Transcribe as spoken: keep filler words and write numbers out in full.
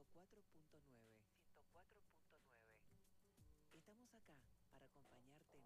ciento cuatro punto nueve. ciento cuatro punto nueve. Estamos acá para acompañarte